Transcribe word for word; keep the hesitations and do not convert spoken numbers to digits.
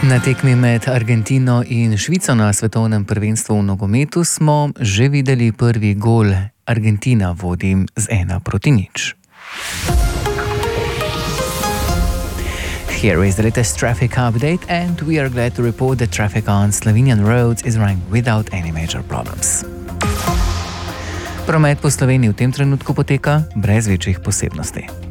Na tekmi med Argentino in Švico na svetovnem prvenstvu v nogometu smo že videli prvi gol. Argentina vodi z ena proti nič. Here is the latest traffic update, and we are glad to report that traffic on Slovenian roads is running without any major problems. Promet po Sloveniji v tem trenutku poteka brez večjih posebnosti.